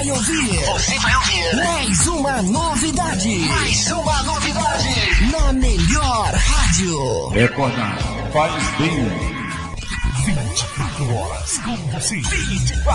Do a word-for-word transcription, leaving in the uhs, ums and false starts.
vai ouvir. Você vai ouvir. Mais uma novidade. Mais uma novidade. Na melhor rádio. Recordar, faz bem. vinte e quatro horas com você. vinte e quatro